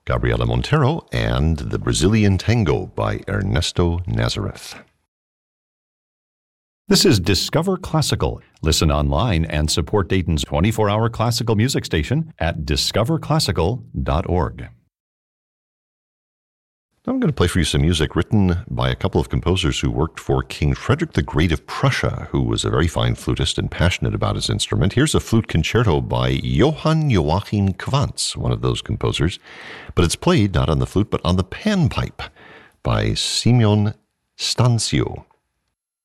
Gabriela Montero, and The Brazilian Tango by Ernesto Nazareth. This is Discover Classical. Listen online and support Dayton's 24-hour classical music station at discoverclassical.org. I'm going to play for you some music written by a couple of composers who worked for King Frederick the Great of Prussia, who was a very fine flutist and passionate about his instrument. Here's a flute concerto by Johann Joachim Quantz, one of those composers, but it's played not on the flute but on the panpipe by Simeon Stancio.